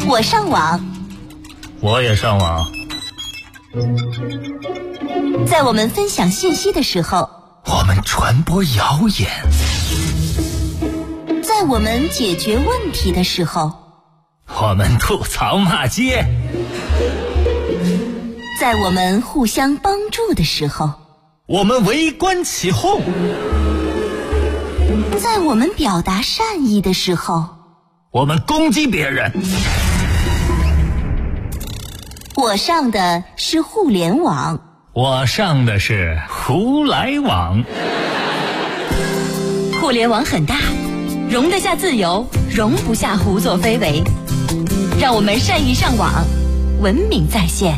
我上网， 我也上网。 在我们分享信息的时候， 我们传播谣言； 在我们解决问题的时候， 我们吐槽骂街； 在我们互相帮助的时候， 我们围观起哄； 在我们表达善意的时候， 我们攻击别人。 我上的是互联网， 我上的是胡来网。 互联网很大，容得下自由，容不下胡作非为。让我们善意上网，文明在线。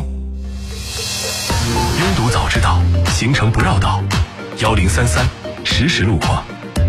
阅读早知道，行程不绕道。1033实时路况。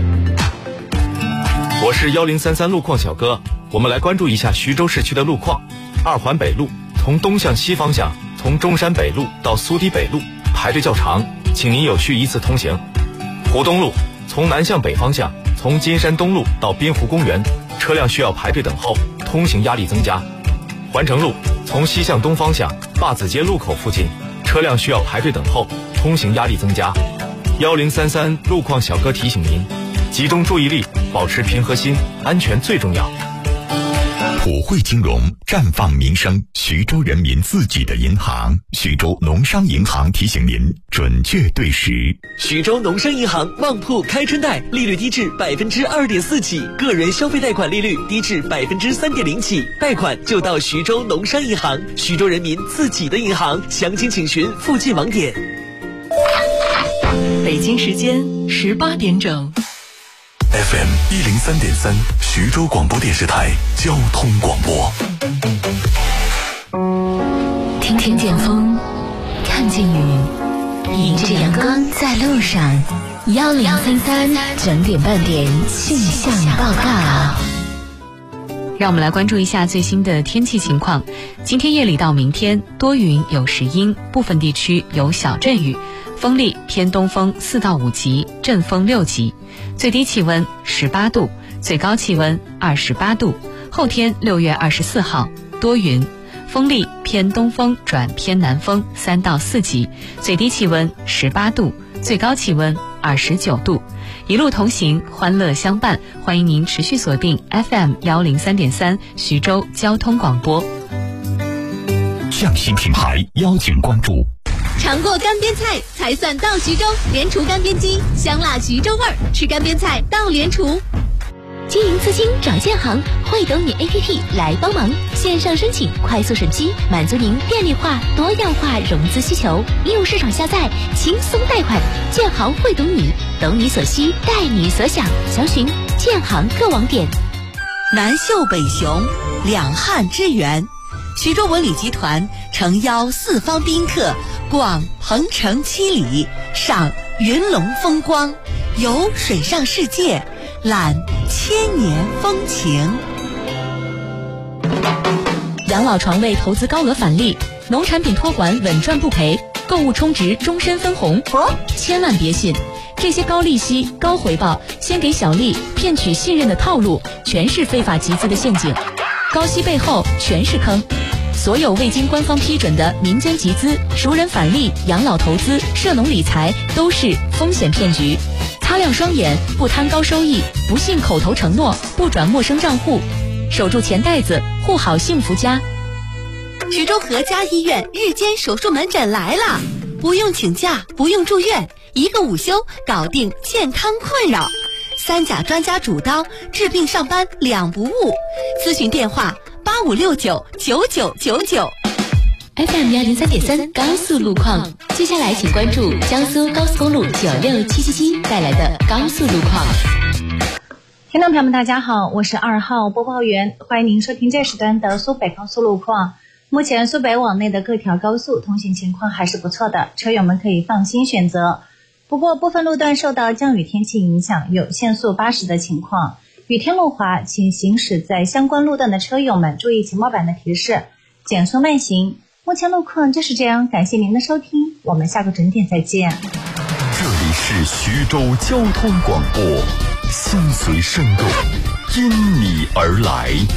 我是1033路况小哥，我们来关注一下徐州市区的路况。二环北路从东向西方向，从中山北路到苏堤北路排队较长，请您有序依次通行。湖东路从南向北方向，从金山东路到滨湖公园，车辆需要排队等候，通行压力增加。环城路从西向东方向，坝子街路口附近，车辆需要排队等候，通行压力增加。1033路况小哥提醒您，集中注意力，保持平和心，安全最重要。 普惠金融，绽放民生，徐州人民自己的银行。徐州农商银行提醒您，准确对时。 徐州农商银行旺铺开春贷，利率低至2.4%起，个人消费贷款利率低至3.0%起，贷款就到徐州农商银行，徐州人民自己的银行。详情请询附近网点。 北京时间18点整。 FM 103.3，徐州广播电视台交通广播。 听见风，看见雨，迎着阳光在路上。1033整点半点气象报告。 让我们来关注一下最新的天气情况。今天夜里到明天，多云有时阴，部分地区有小阵雨，风力偏东风4到5级，阵风6级。最低气温18度，最高气温28度。后天6月24号多云，风力偏东风转偏南风3到4级，最低气温18度，最高气温29度。一路同行，欢乐相伴，欢迎您持续锁定 FM 103.3徐州交通广播。 匠心品牌邀请关注。 尝过干煸菜才算到徐州，联厨干煸机，香辣徐州味儿，吃干煸菜到联厨。 经营资金找建行，会懂你 APP 来帮忙，线上申请，快速审批，满足您便利化、多样化融资需求。应用市场下载，轻松贷款。建行会懂你，懂你所需，带你所想。详询建行各网点。 南秀北雄，两汉之源。徐州文旅集团诚邀四方宾客逛鹏城七里，赏云龙风光，游水上世界，览千年风情。 养老床位投资高额返利，农产品托管稳赚不赔，购物充值终身分红。千万别信，这些高利息、高回报、先给小利、骗取信任的套路，全是非法集资的陷阱。高息背后全是坑。所有未经官方批准的民间集资、熟人返利、养老投资、涉农理财都是风险骗局。擦亮双眼，不贪高收益，不信口头承诺，不转陌生账户，守住钱袋子，护好幸福家。 徐州和家医院日间手术门诊来了，不用请假，不用住院，一个午休搞定健康困扰。三甲专家主刀，治病上班两不误。咨询电话85699999。 FM 103.3高速路况，接下来请关注江苏高速公路96777带来的高速路况。 听众朋友们大家好，我是2号播报员，欢迎您收听这时段的苏北高速路况。目前苏北网内的各条高速通行情况还是不错的，车友们可以放心选择。不过部分路段受到降雨天气影响，有限速80的情况。雨天路滑，请行驶在相关路段的车友们注意情报板的提示，减速慢行。目前路况就是这样，感谢您的收听，我们下个整点再见。 这里是徐州交通广播，心随声动，因你而来。